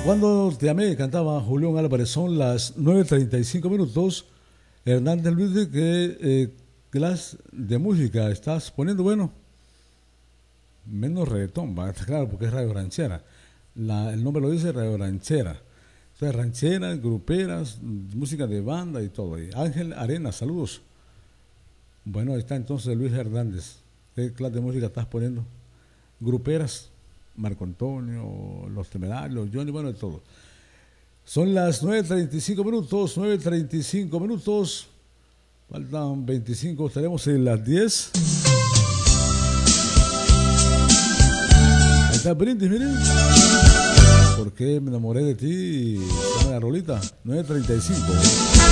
Cuando te amé, cantaba Julián Álvarez. Son las 9:35 minutos. Hernández Luis, ¿de qué clase de música estás poniendo? Bueno, menos reggaetón, ¿va? Claro, porque es radio ranchera. El nombre lo dice, radio ranchera. O sea, rancheras, gruperas, música de banda y todo. Y Ángel Arenas, saludos. Bueno, ahí está entonces Luis Hernández. ¿Qué clase de música estás poniendo? Gruperas, Marco Antonio, Los Temerarios, Johnny, bueno, de todo. Son las 9:35 minutos, 9:35 minutos. Faltan 25, estaremos en las 10. Ahí está Brindis, miren. ¿Por qué me enamoré de ti? Llama la rolita, 9:35.